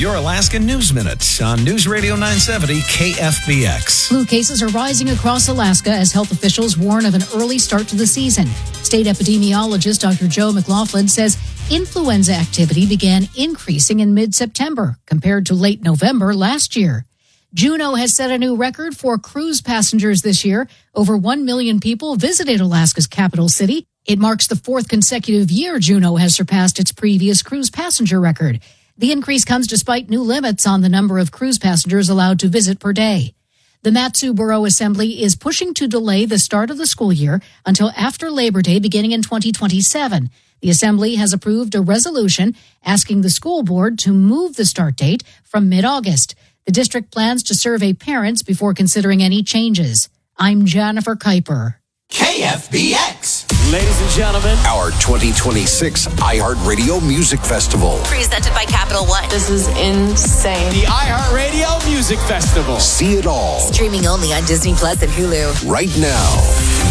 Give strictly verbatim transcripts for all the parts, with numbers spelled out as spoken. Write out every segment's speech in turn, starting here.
Your Alaska News Minute on News Radio nine seventy K F B X. Flu cases are rising across Alaska as health officials warn of an early start to the season. State epidemiologist Doctor Joe McLaughlin says influenza activity began increasing in mid-September compared to late November last year. Juneau has set a new record for cruise passengers this year. Over one million people visited Alaska's capital city. It marks the fourth consecutive year Juneau has surpassed its previous cruise passenger record. The increase comes despite new limits on the number of cruise passengers allowed to visit per day. The Mat-Su Borough Assembly is pushing to delay the start of the school year until after Labor Day beginning in twenty twenty-seven. The Assembly has approved a resolution asking the school board to move the start date from mid-August. The district plans to survey parents before considering any changes. I'm Jennifer Kuiper. K F B X. Ladies and gentlemen, our twenty twenty-six iHeartRadio Music Festival. Presented by Capital One. This is insane. The iHeartRadio Music Festival. See it all. Streaming only on Disney Plus and Hulu. Right now.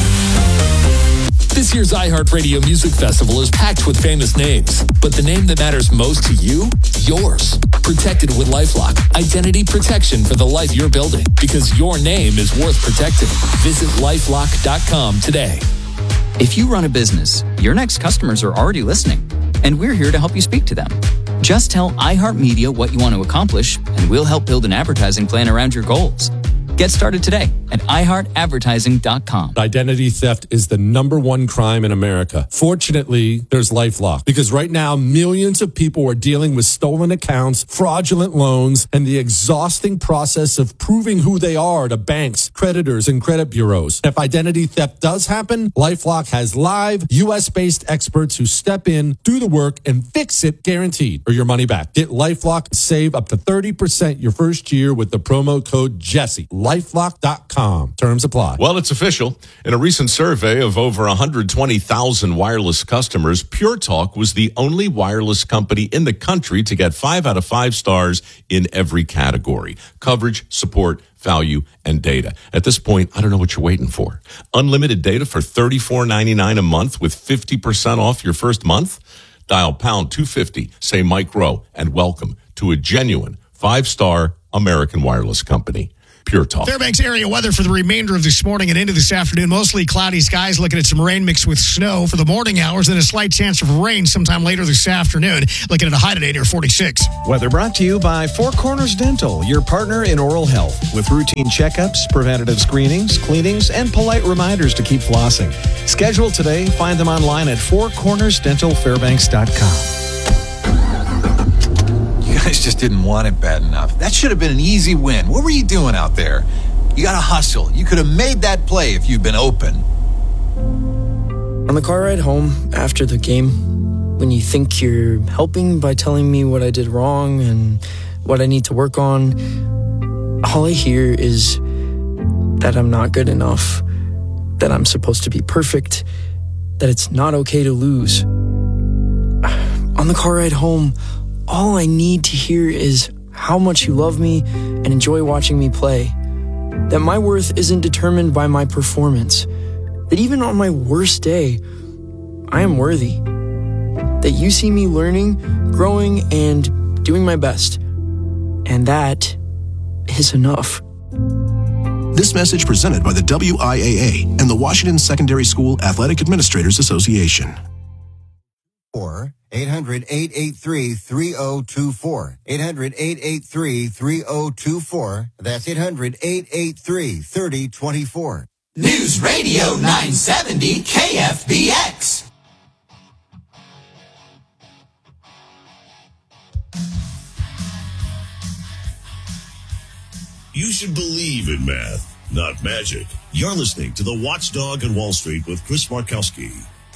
This year's iHeartRadio Music Festival is packed with famous names, but the name that matters most to you, yours. Protected with LifeLock, identity protection for the life you're building, because your name is worth protecting. Visit lifelock dot com today. If you run a business, your next customers are already listening, and we're here to help you speak to them. Just tell iHeartMedia what you want to accomplish, and we'll help build an advertising plan around your goals. Get started today at i heart advertising dot com. Identity theft is the number one crime in America. Fortunately, there's LifeLock, because right now millions of people are dealing with stolen accounts, fraudulent loans, and the exhausting process of proving who they are to banks, creditors, and credit bureaus. If identity theft does happen, LifeLock has live U S-based experts who step in, do the work, and fix it guaranteed, or your money back. Get LifeLock, save up to thirty percent your first year with the promo code Jesse. lifelock dot com. Terms apply. Well, it's official. In a recent survey of over one hundred twenty thousand wireless customers, Pure Talk was the only wireless company in the country to get five out of five stars in every category: coverage, support, value, and data. At this point, I don't know what you're waiting for. Unlimited data for thirty-four ninety-nine a month with fifty percent off your first month? Dial pound two fifty, say Mike Rowe, and welcome to a genuine five-star American wireless company. Pure Talk. Fairbanks area weather for the remainder of this morning and into this afternoon. Mostly cloudy skies, looking at some rain mixed with snow for the morning hours, and a slight chance of rain sometime later this afternoon. Looking at a high today near forty-six. Weather brought to you by Four Corners Dental, your partner in oral health, with routine checkups, preventative screenings, cleanings, and polite reminders to keep flossing. Schedule today. Find them online at four corners dental fairbanks dot com. You guys just didn't want it bad enough. That should have been an easy win. What were you doing out there? You got to hustle. You could have made that play if you'd been open. On the car ride home after the game, when you think you're helping by telling me what I did wrong and what I need to work on, all I hear is that I'm not good enough, that I'm supposed to be perfect, that it's not okay to lose. On the car ride home, all I need to hear is how much you love me and enjoy watching me play. That my worth isn't determined by my performance. That even on my worst day, I am worthy. That you see me learning, growing, and doing my best. And that is enough. This message presented by the W I A A and the Washington Secondary School Athletic Administrators Association. Or eight hundred, eight eight three, three oh two four. eight hundred, eight eight three, three oh two four. That's eight hundred, eight eight three, three oh two four. News Radio nine seventy K F B X. You should believe in math, not magic. You're listening to The Watchdog on Wall Street with Chris Markowski.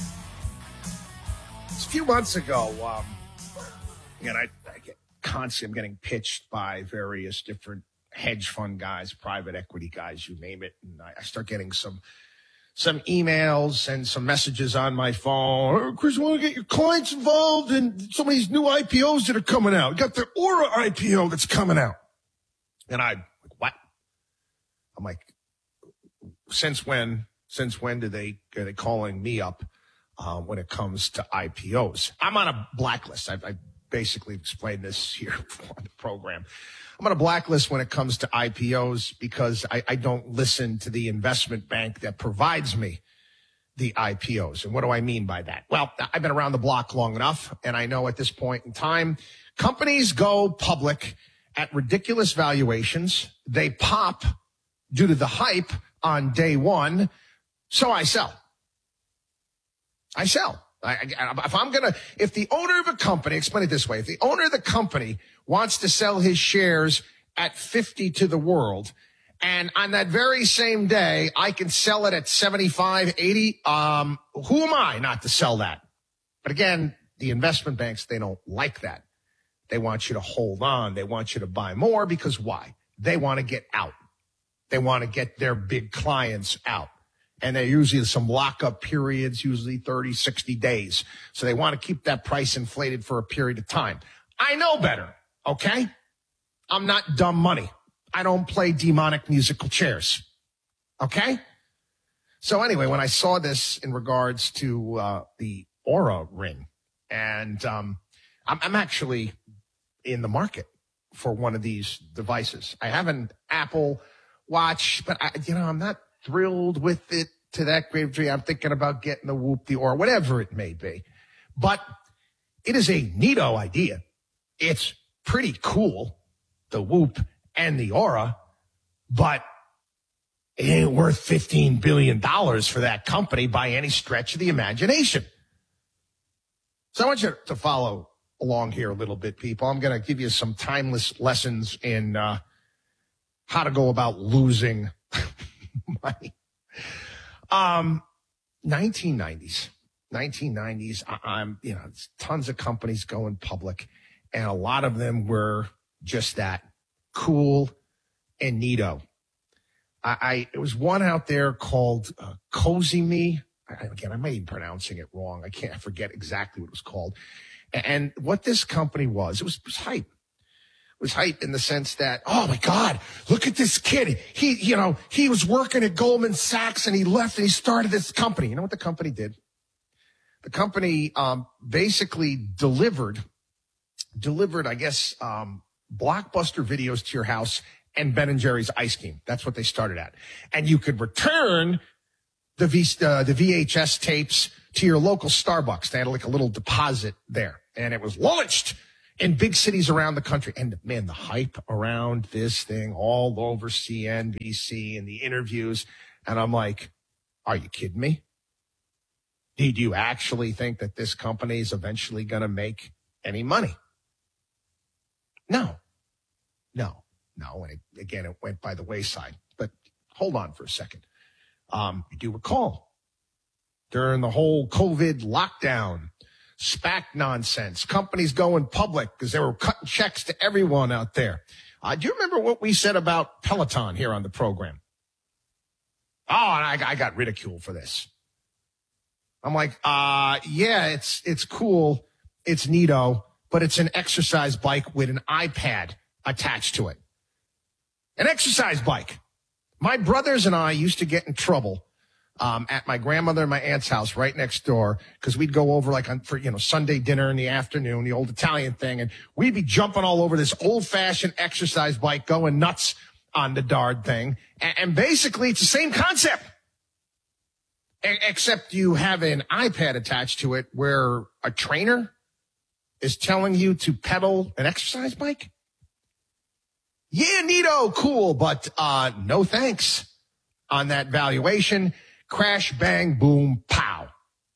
A few months ago, um, again, I, I get constantly, I'm getting pitched by various different hedge fund guys, private equity guys, you name it. And I, I start getting some some emails and some messages on my phone. Oh, Chris, I want to get your clients involved in some of these new I P Os that are coming out. You got the Aura I P O that's coming out. And I, like, what? I'm like, since when, since when do they, are they calling me up? Uh, when it comes to I P Os, I'm on a blacklist. I've, I've basically explain this here on the program. I'm on a blacklist when it comes to I P Os because I, I don't listen to the investment bank that provides me the I P Os. And what do I mean by that? Well, I've been around the block long enough, and I know at this point in time, companies go public at ridiculous valuations. They pop due to the hype on day one. So I sell. I sell. I, I, if I'm going to, if the owner of a company, explain it this way, if the owner of the company wants to sell his shares at fifty to the world, and on that very same day, I can sell it at seventy-five, eighty, um, who am I not to sell that? But again, the investment banks, they don't like that. They want you to hold on. They want you to buy more because why? They want to get out. They want to get their big clients out. And they're usually some lockup periods, usually thirty, sixty days. So they want to keep that price inflated for a period of time. I know better, okay? I'm not dumb money. I don't play demonic musical chairs, okay? So anyway, when I saw this in regards to uh, the Oura Ring, and um, I'm, I'm actually in the market for one of these devices. I have an Apple Watch, but I, you know, I'm not thrilled with it to that great degree. I'm thinking about getting the Whoop, the Oura, whatever it may be. But it is a neato idea. It's pretty cool, the Whoop and the Oura, but it ain't worth fifteen billion dollars for that company by any stretch of the imagination. So I want you to follow along here a little bit, people. I'm going to give you some timeless lessons in uh, how to go about losing money. Um, nineteen nineties, nineteen nineties. I, I'm, you know, tons of companies going public, and a lot of them were just that, cool and neato. I, I it was one out there called uh, Cozy Me. I, again, I may be pronouncing it wrong. I can't I forget exactly what it was called. And, and what this company was, it was, it was hype. Was hype in the sense that, oh my God, look at this kid. He, you know, he was working at Goldman Sachs and he left and he started this company. You know what the company did? The company, um, basically delivered, delivered, I guess, um, Blockbuster videos to your house and Ben and Jerry's ice cream. That's what they started at. And you could return the V, uh, the V H S tapes to your local Starbucks. They had like a little deposit there, and it was launched in big cities around the country. And man, the hype around this thing all over C N B C and the interviews. And I'm like, are you kidding me? Did you actually think that this company is eventually going to make any money? No, no, no. And it, again, it went by the wayside. But hold on for a second. Um, you do recall during the whole COVID lockdown, SPAC nonsense, companies going public because they were cutting checks to everyone out there. Uh, do you remember what we said about Peloton here on the program? Oh, and I, I got ridiculed for this. I'm like, uh, yeah, it's, it's cool. It's neato, but it's an exercise bike with an iPad attached to it. An exercise bike. My brothers and I used to get in trouble Um, at my grandmother and my aunt's house right next door, because we'd go over like on for, you know, Sunday dinner in the afternoon, the old Italian thing, and we'd be jumping all over this old-fashioned exercise bike, going nuts on the darn thing. And, and basically, it's the same concept, a- except you have an iPad attached to it where a trainer is telling you to pedal an exercise bike. Yeah, neato, cool, but uh, no thanks on that valuation. Crash, bang, boom, pow.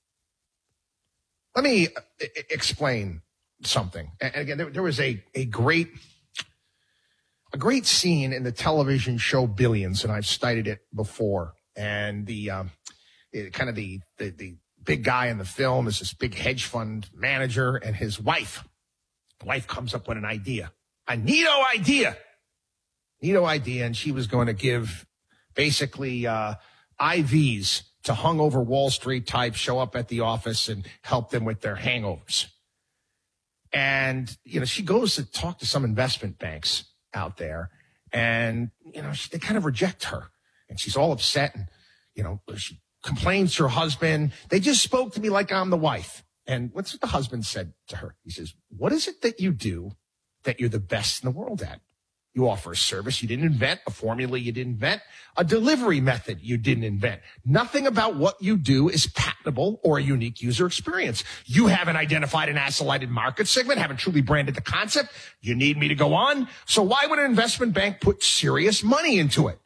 Let me explain something. And again, there, there was a, a great, a great scene in the television show Billions, and I've cited it before. And the, um, it, kind of the, the, the big guy in the film is this big hedge fund manager, and his wife, the wife comes up with an idea, a neato idea, neato idea. And she was going to give basically, uh, I Vs to hungover Wall Street types show up at the office and help them with their hangovers. And, you know, she goes to talk to some investment banks out there, and, you know, she, they kind of reject her, and she's all upset, and, you know, she complains to her husband. They just spoke to me like I'm the wife. And what's what the husband said to her? He says, what is it that you do that you're the best in the world at? You offer a service you didn't invent, a formula you didn't invent, a delivery method you didn't invent. Nothing about what you do is patentable or a unique user experience. You haven't identified an isolated market segment, haven't truly branded the concept. You need me to go on? So why would an investment bank put serious money into it?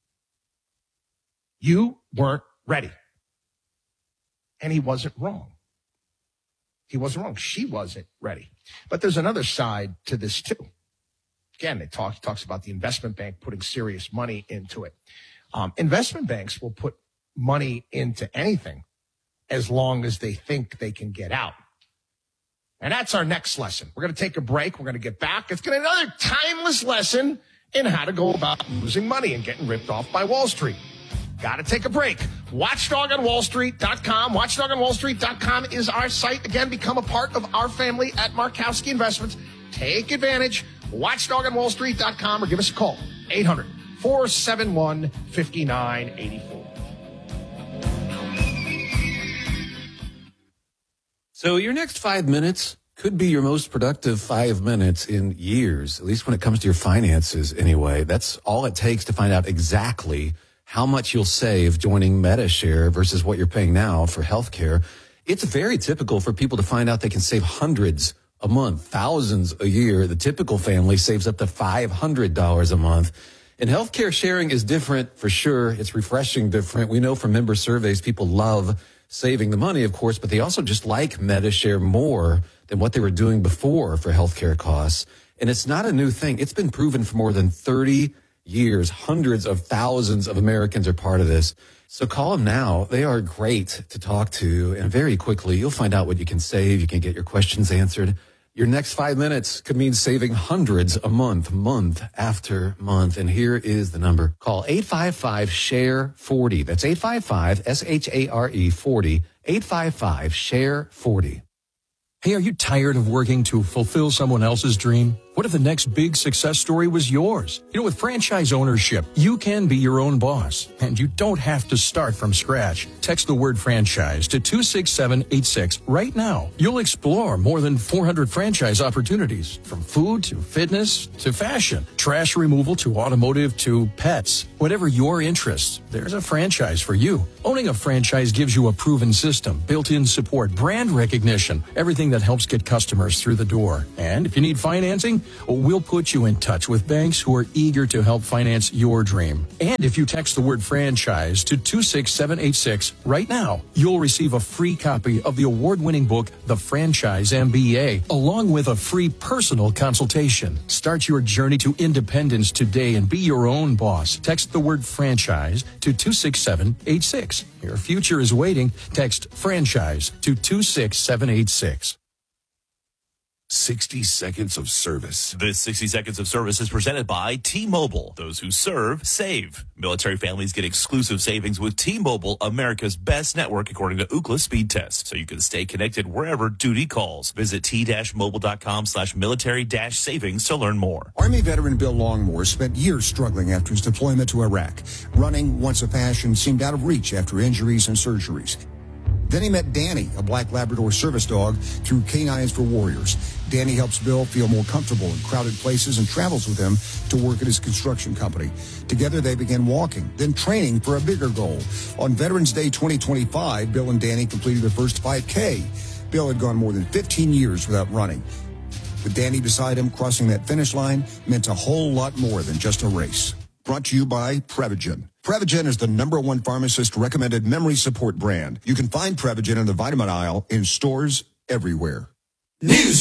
You weren't ready. And he wasn't wrong. He wasn't wrong. She wasn't ready. But there's another side to this too. Again, it talks talks about the investment bank putting serious money into it. Um, investment banks will put money into anything as long as they think they can get out. And that's our next lesson. We're going to take a break. We're going to get back. It's going to be another timeless lesson in how to go about losing money and getting ripped off by Wall Street. Got to take a break. watchdog on wall street dot com. watchdog on wall street dot com is our site. Again, become a part of our family at Markowski Investments. Take advantage. watchdog on wall street dot com or give us a call. eight hundred, four seven one, five nine eight four. So your next five minutes could be your most productive five minutes in years, at least when it comes to your finances anyway. That's all it takes to find out exactly how much you'll save joining MediShare versus what you're paying now for healthcare. It's very typical for people to find out they can save hundreds a month, thousands a year. The typical family saves up to five hundred dollars a month. And healthcare sharing is different for sure. It's refreshing different. We know from member surveys, people love saving the money, of course, but they also just like MediShare more than what they were doing before for healthcare costs. And it's not a new thing. It's been proven for more than thirty years. Hundreds of thousands of Americans are part of this. So call them now. They are great to talk to. And very quickly, you'll find out what you can save. You can get your questions answered. Your next five minutes could mean saving hundreds a month, month after month. And here is the number. Call eight five five, share forty. That's eight five five, S H A R E forty, eight five five, share forty. Hey, are you tired of working to fulfill someone else's dream? What if the next big success story was yours? You know, with franchise ownership, you can be your own boss, and you don't have to start from scratch. Text the word franchise to two six seven eight six right now. You'll explore more than four hundred franchise opportunities, from food to fitness to fashion, trash removal to automotive to pets. Whatever your interests, there's a franchise for you. Owning a franchise gives you a proven system, built-in support, brand recognition, everything that helps get customers through the door. And if you need financing, we'll put you in touch with banks who are eager to help finance your dream. And if you text the word franchise to two six seven eight six right now, you'll receive a free copy of the award-winning book, The Franchise M B A, along with a free personal consultation. Start your journey to independence today and be your own boss. Text the word franchise to two six seven eight six. Your future is waiting. Text franchise to two six seven eight six. sixty seconds of service. This sixty seconds of service is presented by T-Mobile. Those who serve, save. Military families get exclusive savings with T-Mobile, America's best network, according to Ookla Speed Test. So you can stay connected wherever duty calls. Visit t-mobile.com slash military dash savings to learn more. Army veteran Bill Longmore spent years struggling after his deployment to Iraq. Running, once a passion, seemed out of reach after injuries and surgeries. Then he met Danny, a black Labrador service dog, through Canines for Warriors. Danny helps Bill feel more comfortable in crowded places and travels with him to work at his construction company. Together, they began walking, then training for a bigger goal. On Veterans Day twenty twenty-five, Bill and Danny completed their first five K. Bill had gone more than fifteen years without running. With Danny beside him, crossing that finish line meant a whole lot more than just a race. Brought to you by Prevagen. Prevagen is the number one pharmacist-recommended memory support brand. You can find Prevagen in the vitamin aisle in stores everywhere. News